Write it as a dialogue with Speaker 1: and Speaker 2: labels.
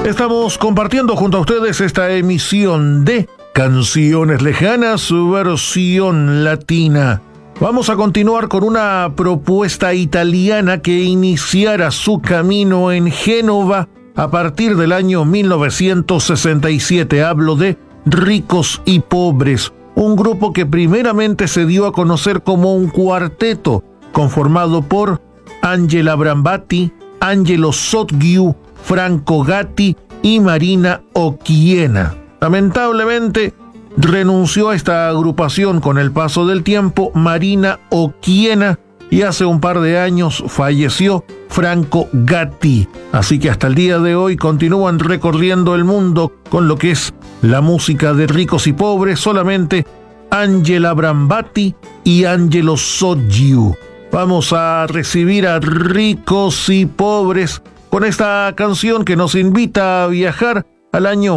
Speaker 1: Estamos compartiendo junto a ustedes esta emisión de Canciones Lejanas, versión latina. Vamos a continuar con una propuesta italiana que iniciara su camino en Génova a partir del año 1967. Hablo de Ricos y Pobres, un grupo que primeramente se dio a conocer como un cuarteto conformado por Angela Brambati, Angelo Sotgiu, Franco Gatti y Marina Occhiena. Lamentablemente, renunció a esta agrupación con el paso del tiempo Marina Occhiena y hace un par de años falleció Franco Gatti. Así que hasta el día de hoy continúan recorriendo el mundo con lo que es la música de Ricos y Pobres, solamente Angela Brambati y Angelo Sotgiu. Vamos a recibir a Ricos y Pobres con esta canción que nos invita a viajar al año